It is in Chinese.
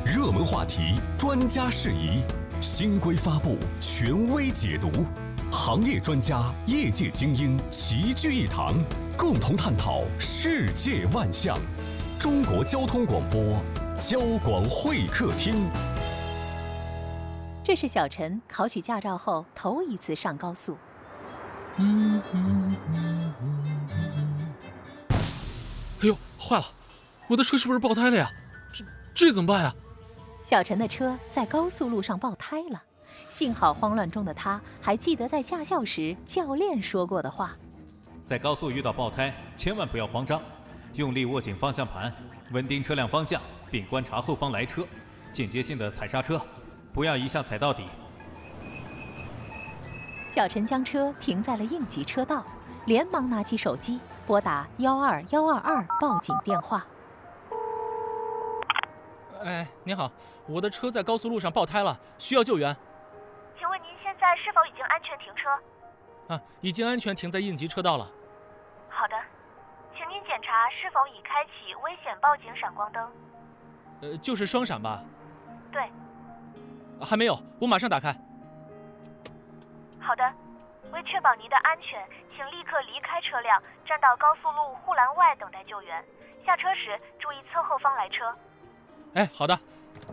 热门话题，专家事宜，新规发布，权威解读，行业专家、业界精英齐聚一堂，共同探讨世界万象。中国交通广播，交广会客厅。 这是小陈考取驾照后头一次上高速。 哎呦，坏了！我的车是不是爆胎了呀？这怎么办呀？ 小陈的车在高速路上爆胎了，幸好慌乱中的他还记得在驾校时教练说过的话： 在高速遇到爆胎，千万不要慌张，用力握紧方向盘，稳定车辆方向，并观察后方来车，间接性的踩刹车，不要一下踩到底。 小陈将车停在了应急车道，连忙拿起手机拨打12122报警电话。 哎，您好，我的车在高速路上爆胎了，需要救援。 请问您现在是否已经安全停车？ 已经安全停在应急车道了。 好的，请您检查是否已开启危险报警闪光灯。 就是双闪吧？ 对。 还没有，我马上打开。 好的，为确保您的安全，请立刻离开车辆，站到高速路护栏外等待救援。下车时注意侧后方来车。 哎，好的。